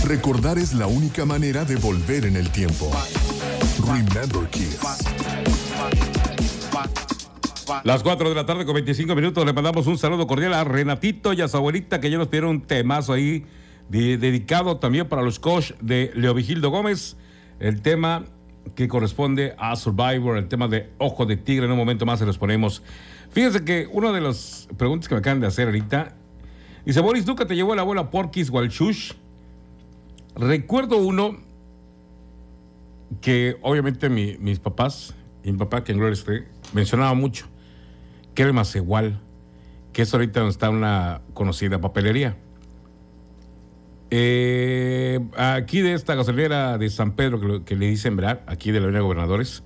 Recordar es la única manera de volver en el tiempo. Remember Kiss. Las 4 de la tarde con 25 minutos. Le mandamos un saludo cordial a Renatito y a su abuelita, que ya nos pidieron un temazo ahí dedicado también para los coach de Leovigildo Gómez. El tema que corresponde a Survivor, el tema de Ojo de Tigre. En un momento más se los ponemos. Fíjense que una de las preguntas que me acaban de hacer ahorita dice: Boris, ¿nunca te llevó la abuela Porquis o al Shush? Recuerdo uno que obviamente mis papás y mi papá, que en gloria esté, mencionaba mucho, que era el Macehual, que es ahorita donde está una conocida papelería. Aquí de esta gasolinera de San Pedro, que le dicen, ¿verdad? Aquí de la Avenida Gobernadores.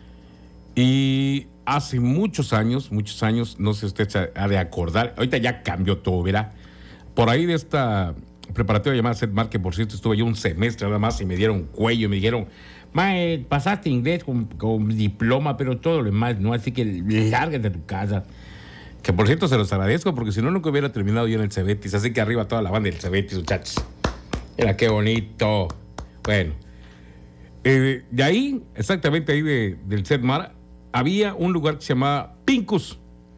Y hace muchos años, no sé si usted se ha de acordar, ahorita ya cambió todo, ¿verdad? Por ahí de esta preparatoria llamada Setmar, que por cierto estuve yo un semestre nada más y me dieron cuello, me dijeron: Mae, pasaste inglés con diploma, pero todo lo demás, ¿no? Así que lárgate de tu casa. Que por cierto se los agradezco, porque si no, nunca hubiera terminado yo en el Cebetis. Así que arriba toda la banda del Cebetis, muchachos. Mira qué bonito. Bueno, de ahí, exactamente ahí del Setmar, había un lugar que se llamaba Pincus.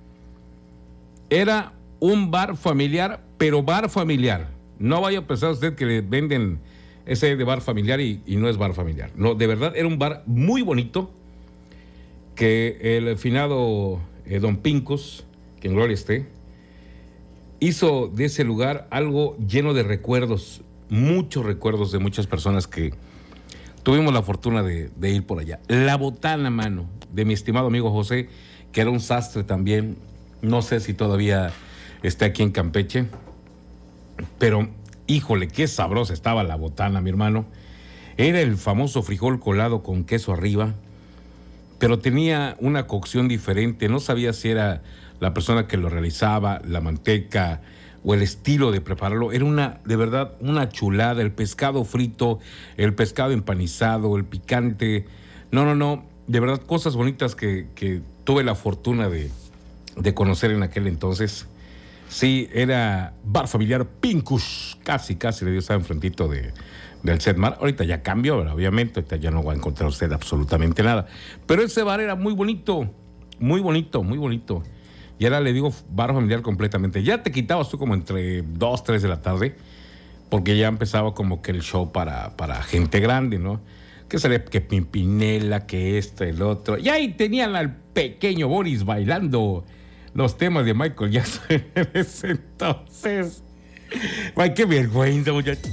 Era un bar familiar, pero bar familiar. No vaya a pensar usted que le venden ese de bar familiar y no es bar familiar. No, de verdad, era un bar muy bonito que el finado Don Pincus, que en gloria esté, hizo de ese lugar algo lleno de recuerdos, muchos recuerdos de muchas personas que tuvimos la fortuna de ir por allá. La botana, mano, de mi estimado amigo José, que era un sastre también. No sé si todavía está aquí en Campeche, pero híjole, qué sabrosa estaba la botana, mi hermano. Era el famoso frijol colado con queso arriba, pero tenía una cocción diferente. No sabía si era la persona que lo realizaba, la manteca o el estilo de prepararlo. Era de verdad, una chulada. El pescado frito, el pescado empanizado, el picante. No. De verdad, cosas bonitas que tuve la fortuna de conocer en aquel entonces. Sí, era bar familiar Pincus. Casi le dio, estaba enfrentito del Setmar. Ahorita ya cambió, obviamente. Ahorita ya no va a encontrar usted absolutamente nada. Pero ese bar era muy bonito. Muy bonito. Y ahora le digo bar familiar completamente. Ya te quitabas tú como entre 2, 3 de la tarde, porque ya empezaba como que el show para gente grande, ¿no? Que Pimpinela, que el otro. Y ahí tenían al pequeño Boris bailando los temas de Michael Jackson en ese entonces. Ay, qué vergüenza, muchachos.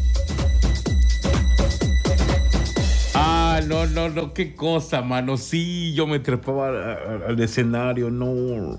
No, qué cosa, mano. Sí, yo me trepaba al escenario, no.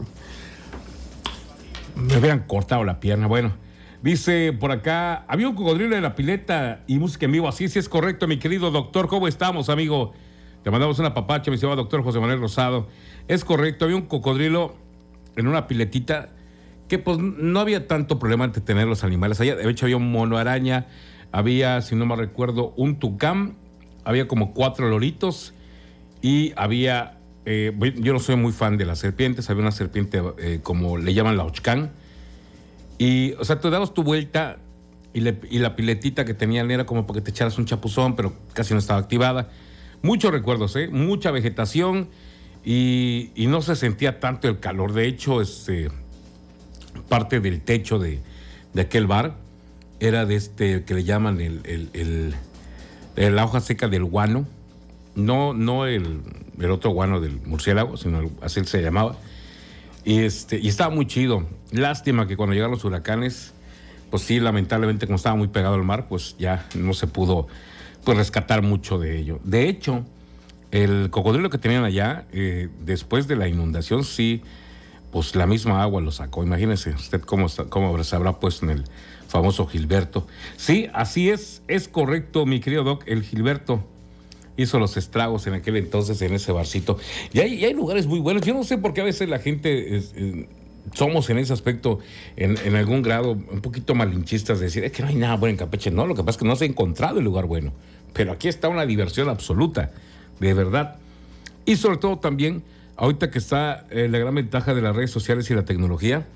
Me habían cortado la pierna. Bueno, dice por acá: había un cocodrilo en la pileta y música en vivo. Así sí es correcto, mi querido doctor. ¿Cómo estamos, amigo? Te mandamos una papacha, mi estimado doctor José Manuel Rosado. Es correcto, había un cocodrilo en una piletita que pues no había tanto problema en tener los animales allá. De hecho, había un mono araña, había, si no me recuerdo, un tucán, había como 4 loritos y había... yo no soy muy fan de las serpientes. Había una serpiente como le llaman la ochcán. Y, o sea, tú dabas tu vuelta y la piletita que tenían era como para que te echaras un chapuzón, pero casi no estaba activada. Muchos recuerdos, mucha vegetación y no se sentía tanto el calor. De hecho, parte del techo de aquel bar era de que le llaman la hoja seca del guano. No el otro guano del murciélago, sino así se llamaba. Y estaba muy chido. Lástima que cuando llegaron los huracanes, pues sí, lamentablemente, como estaba muy pegado al mar, pues ya no se pudo pues rescatar mucho de ello. De hecho, el cocodrilo que tenían allá, después de la inundación, sí, pues la misma agua lo sacó. Imagínese usted cómo se habrá puesto en el famoso Gilberto. Sí, así es correcto, mi querido Doc. El Gilberto hizo los estragos en aquel entonces en ese barcito. Y hay lugares muy buenos. Yo no sé por qué a veces la gente somos en ese aspecto, en algún grado, un poquito malinchistas, de decir, es que no hay nada bueno en Campeche. No, lo que pasa es que no se ha encontrado el lugar bueno. Pero aquí está una diversión absoluta, de verdad. Y sobre todo también, ahorita que está la gran ventaja de las redes sociales y la tecnología,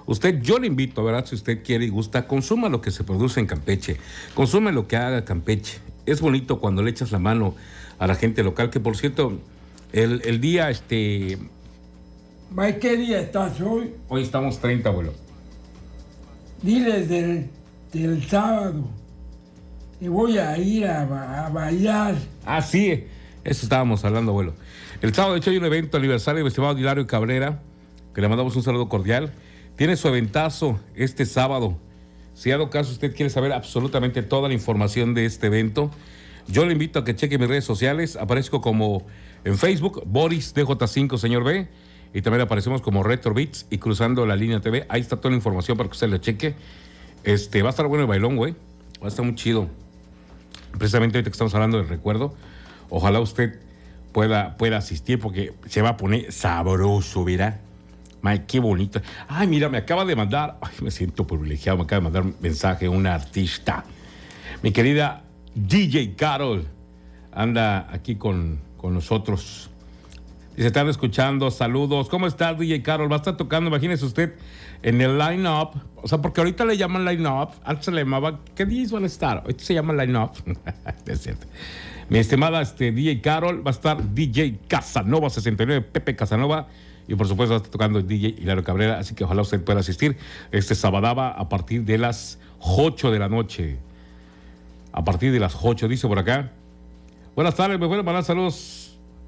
Usted, yo le invito, ¿verdad? Si usted quiere y gusta, consuma lo que se produce en Campeche. Consume lo que haga Campeche. Es bonito cuando le echas la mano a la gente local, que por cierto, el día, Mike, ¿qué día estás hoy? hoy estamos 30, abuelo. Diles del sábado que voy a ir a bailar. Ah, sí, eso estábamos hablando, abuelo. El sábado, de hecho, hay un evento aniversario del estimado Hilario Cabrera, que le mandamos un saludo cordial. Tiene su eventazo este sábado. Si dado caso usted quiere saber absolutamente toda la información de este evento, yo le invito a que cheque mis redes sociales. Aparezco como en Facebook, Boris DJ5, señor B. Y también aparecemos como Retro Beats y Cruzando la Línea TV. Ahí está toda la información para que usted lo cheque. Va a estar bueno el bailón, güey. Va a estar muy chido. Precisamente ahorita que estamos hablando del recuerdo, ojalá usted pueda asistir porque se va a poner sabroso, ¿verdad? Ay, qué bonito. Ay, mira, me acaba de mandar, ay, me siento privilegiado, me acaba de mandar un mensaje una artista. Mi querida DJ Carol anda aquí con nosotros. Dice, están escuchando, saludos. ¿Cómo estás, DJ Carol? Va a estar tocando, imagínese usted, en el line-up. O sea, porque ahorita le llaman line-up. Antes se le llamaba, ¿qué días van a estar? Ahorita se llama line-up. Es cierto. Mi estimada DJ Carol, va a estar DJ Casanova 69, Pepe Casanova. Y por supuesto va a estar tocando el DJ Hilario Cabrera. Así que ojalá usted pueda asistir este sabadaba a partir de las 8 de la noche. A partir de las 8, dice por acá. Buenas tardes, me pueden mandar saludos.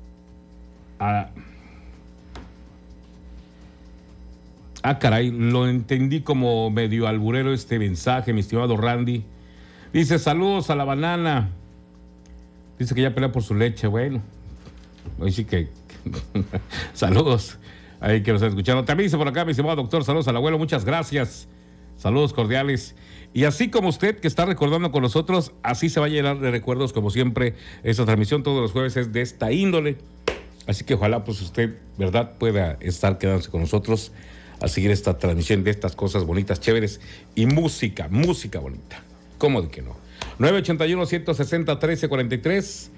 Caray, lo entendí como medio alburero este mensaje, mi estimado Randy. Dice, saludos a la banana. Dice que ya pelea por su leche, bueno. Hoy sí que... saludos. Ahí que nos están escuchando. También dice por acá, mi estimado doctor, saludos al abuelo, muchas gracias. Saludos cordiales. Y así como usted que está recordando con nosotros, así se va a llenar de recuerdos como siempre. Esta transmisión todos los jueves es de esta índole. Así que ojalá pues usted, ¿verdad?, pueda estar quedándose con nosotros a seguir esta transmisión de estas cosas bonitas, chéveres y música bonita. ¿Cómo de que no? 981-160-1343,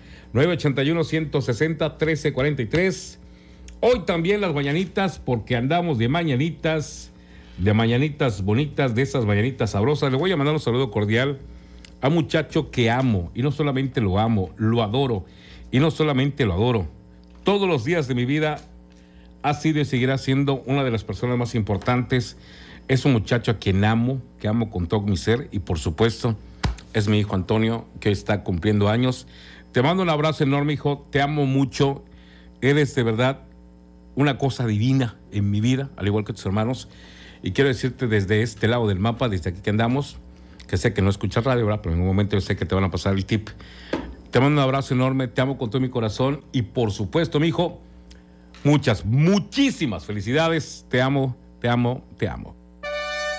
981-160-1343. Hoy también las mañanitas, porque andamos de mañanitas bonitas, de esas mañanitas sabrosas. Le voy a mandar un saludo cordial a un muchacho que amo, y no solamente lo amo, lo adoro, y no solamente lo adoro. Todos los días de mi vida ha sido y seguirá siendo una de las personas más importantes. Es un muchacho a quien amo, que amo con todo mi ser, y por supuesto es mi hijo Antonio, que está cumpliendo años. Te mando un abrazo enorme, hijo, te amo mucho, eres de verdad una cosa divina en mi vida, al igual que tus hermanos, y quiero decirte desde este lado del mapa, desde aquí que andamos, que sé que no escuchas radio, ¿verdad?, pero en un momento yo sé que te van a pasar el tip. Te mando un abrazo enorme, te amo con todo mi corazón y por supuesto, mi hijo, muchísimas felicidades. Te amo, te amo, te amo.